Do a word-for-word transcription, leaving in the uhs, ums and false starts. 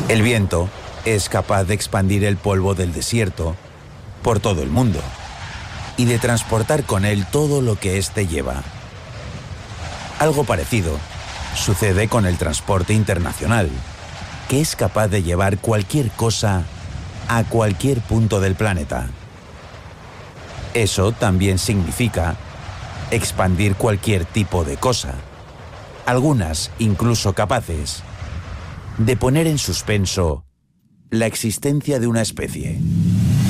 El viento es capaz de expandir el polvo del desierto por todo el mundo y de transportar con él todo lo que éste lleva. Algo parecido sucede con el transporte internacional, que es capaz de llevar cualquier cosa a cualquier punto del planeta. Eso también significa expandir cualquier tipo de cosa, algunas incluso capaces de poner en suspenso la existencia de una especie.